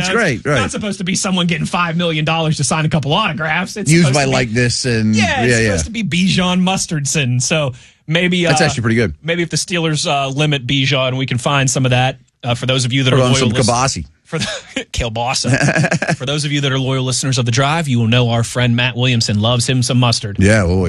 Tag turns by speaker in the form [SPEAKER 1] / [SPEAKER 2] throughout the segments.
[SPEAKER 1] That's great. Right.
[SPEAKER 2] Not supposed to be someone getting $5 million to sign a couple autographs. It's
[SPEAKER 1] use my likeness and
[SPEAKER 2] it's supposed to be Bijan Mustardson. So maybe
[SPEAKER 1] that's actually pretty good.
[SPEAKER 2] Maybe if the Steelers limit Bijan, we can find some of that for those of you that are loyal.
[SPEAKER 1] Some Kabasi.
[SPEAKER 2] For Kielbasa. For those of you that are loyal listeners of The Drive, you will know our friend Matt Williamson loves him some mustard.
[SPEAKER 1] Yeah, oh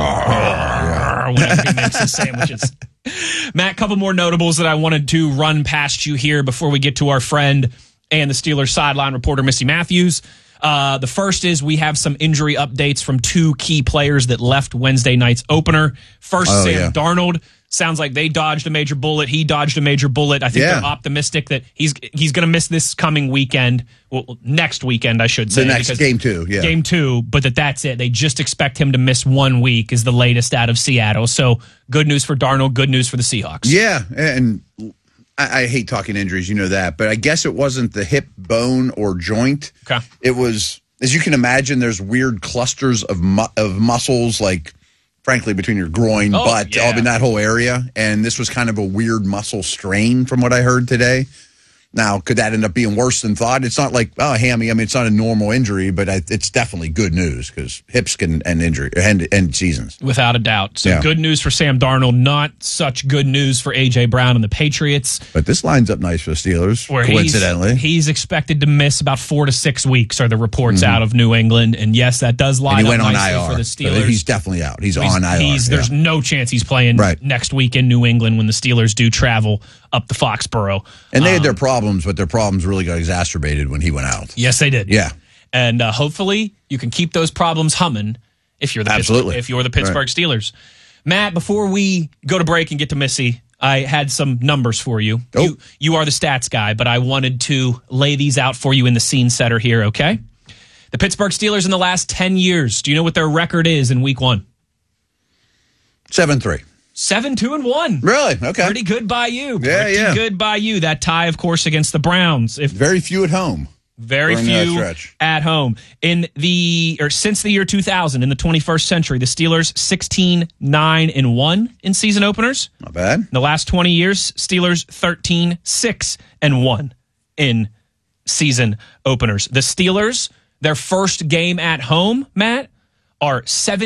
[SPEAKER 1] yeah.
[SPEAKER 2] Whenever he makes his sandwiches. Matt, a couple more notables that I wanted to run past you here before we get to our friend and the Steelers sideline reporter, Missy Matthews. The first is we have some injury updates from two key players that left Wednesday night's opener. First, Sam Darnold. Sounds like they dodged a major bullet. He dodged a major bullet. I think they're optimistic that he's going to miss this coming weekend. Well, next weekend, I should say.
[SPEAKER 1] The next game 2, yeah.
[SPEAKER 2] Game 2, but that's it. They just expect him to miss 1 week is the latest out of Seattle. So good news for Darnold, good news for the Seahawks.
[SPEAKER 1] Yeah, and I hate talking injuries, you know that, but I guess it wasn't the hip, bone, or joint.
[SPEAKER 2] Okay.
[SPEAKER 1] It was, as you can imagine, there's weird clusters of muscles, like, frankly, between your groin, butt, all in that whole area. And this was kind of a weird muscle strain from what I heard today. Now, could that end up being worse than thought? It's not like, hammy. I mean, it's not a normal injury, but it's definitely good news because hips can end injury end seasons.
[SPEAKER 2] Without a doubt. So good news for Sam Darnold, not such good news for A.J. Brown and the Patriots.
[SPEAKER 1] But this lines up nice for the Steelers, coincidentally.
[SPEAKER 2] He's expected to miss about 4 to 6 weeks are the reports out of New England. And yes, that does line up nicely for the Steelers.
[SPEAKER 1] So he's definitely out. He's on IR.
[SPEAKER 2] There's no chance he's playing next week in New England when the Steelers do travel up to Foxborough.
[SPEAKER 1] And they had their problems, but their problems really got exacerbated when he went out.
[SPEAKER 2] Yes, they did.
[SPEAKER 1] Yeah.
[SPEAKER 2] And hopefully you can keep those problems humming if you're the Pittsburgh Steelers. Matt, before we go to break and get to Missy, I had some numbers for you. Oh. You are the stats guy, but I wanted to lay these out for you in the scene setter here, okay? The Pittsburgh Steelers in the last 10 years, do you know what their record is in week 1?
[SPEAKER 1] 7-3.
[SPEAKER 2] 7-2-1.
[SPEAKER 1] Really? Okay.
[SPEAKER 2] Pretty good by you.
[SPEAKER 1] Yeah.
[SPEAKER 2] Good by you. That tie, of course, against the Browns.
[SPEAKER 1] Very few at home.
[SPEAKER 2] Very few at home. Since the year 2000, in the 21st century, the Steelers 16-9-1 in season openers.
[SPEAKER 1] Not bad.
[SPEAKER 2] In the last 20 years, Steelers 13-6-1 in season openers. The Steelers, their first game at home, Matt, are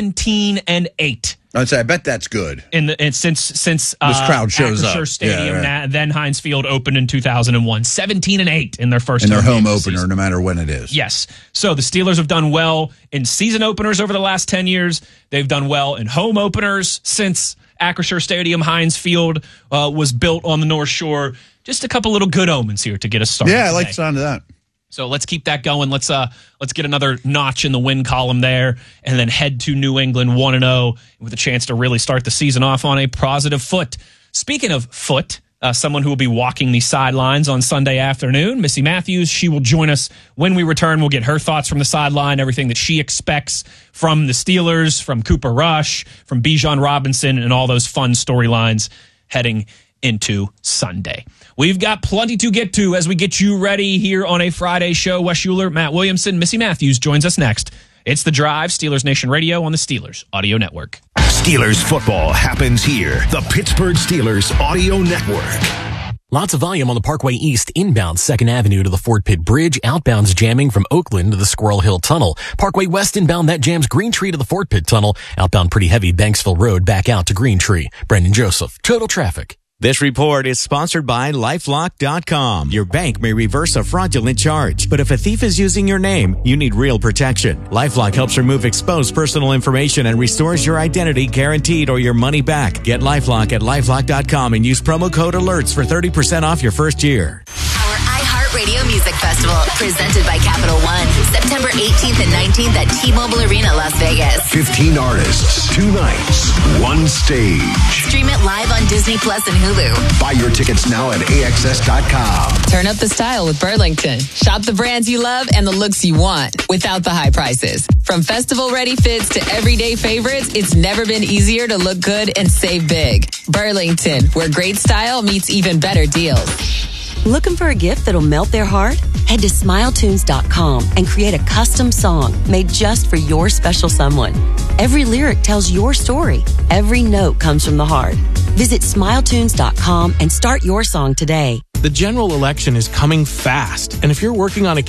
[SPEAKER 2] 17-8.
[SPEAKER 1] I'd say I bet that's good.
[SPEAKER 2] Since this
[SPEAKER 1] crowd shows
[SPEAKER 2] Acrisure
[SPEAKER 1] up.
[SPEAKER 2] Stadium, then Heinz Field opened in 2001. 17-8 in their first.
[SPEAKER 1] In their home opener, no matter when it is.
[SPEAKER 2] Yes. So the Steelers have done well in season openers over the last 10 years. They've done well in home openers since Acrisure Stadium, Heinz Field was built on the North Shore. Just a couple little good omens here to get us started.
[SPEAKER 1] Yeah, I like the sound of that.
[SPEAKER 2] So let's keep that going. Let's get another notch in the win column there, and then head to New England 1-0 with a chance to really start the season off on a positive foot. Speaking of foot, someone who will be walking the sidelines on Sunday afternoon, Missy Matthews. She will join us when we return. We'll get her thoughts from the sideline, everything that she expects from the Steelers, from Cooper Rush, from Bijan Robinson, and all those fun storylines heading into Sunday. We've got plenty to get to as we get you ready here on a Friday show. Wes Schuler, Matt Williamson, Missy Matthews joins us next. It's The Drive, Steelers Nation Radio on the Steelers Audio Network.
[SPEAKER 3] Steelers football happens here. The Pittsburgh Steelers Audio Network.
[SPEAKER 4] Lots of volume on the Parkway East inbound 2nd Avenue to the Fort Pitt Bridge. Outbounds jamming from Oakland to the Squirrel Hill Tunnel. Parkway West inbound that jams Green Tree to the Fort Pitt Tunnel. Outbound pretty heavy Banksville Road back out to Green Tree. Brendan Joseph, Total Traffic.
[SPEAKER 5] This report is sponsored by LifeLock.com. Your bank may reverse a fraudulent charge, but if a thief is using your name, you need real protection. LifeLock helps remove exposed personal information and restores your identity guaranteed or your money back. Get LifeLock at LifeLock.com and use promo code ALERTS for 30% off your first year.
[SPEAKER 6] Our iHeartRadio Music Festival, presented by Capital One, September 18th and 19th at T-Mobile Arena, Las Vegas.
[SPEAKER 3] 15 artists, 2 nights, 1 stage.
[SPEAKER 6] Stream it live on Disney Plus and Hulu.
[SPEAKER 3] Buy your tickets now at AXS.com.
[SPEAKER 7] Turn up the style with Burlington. Shop the brands you love and the looks you want without the high prices. From festival-ready fits to everyday favorites, it's never been easier to look good and save big. Burlington, where great style meets even better deals.
[SPEAKER 8] Looking for a gift that'll melt their heart? Head to SmileTunes.com and create a custom song made just for your special someone. Every lyric tells your story. Every note comes from the heart. Visit SmileTunes.com and start your song today.
[SPEAKER 9] The general election is coming fast, and if you're working on a